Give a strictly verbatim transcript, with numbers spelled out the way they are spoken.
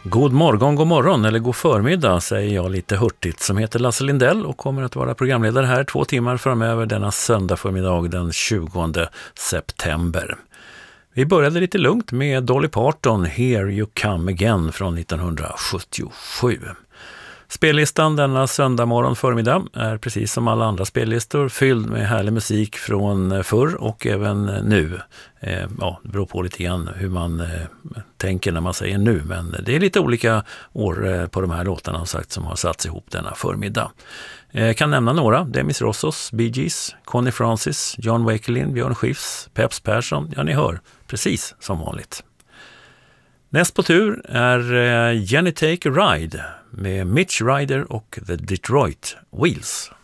God morgon, god morgon eller god förmiddag säger jag lite hurtigt, som heter Lasse Lindell och kommer att vara programledare här två timmar framöver denna söndag förmiddag den tjugonde september. Vi började lite lugnt med Dolly Parton, Here You Come Again från nittonhundrasjuttiosju. Spellistan denna söndag morgon förmiddag är precis som alla andra spellistor fylld med härlig musik från förr och även nu. Eh, ja, det beror på lite grann hur man eh, tänker när man säger nu, men det är lite olika år eh, på de här låtarna som sagt som har satts ihop denna förmiddag. Jag eh, kan nämna några: Demis Rossos, Bee Gees, Connie Francis, John Wakelin, Björn Skifs, Peps Persson. Ja, ni hör, precis som vanligt. Näst på tur är eh, Jenny Take a Ride med Mitch Ryder och The Detroit Wheels.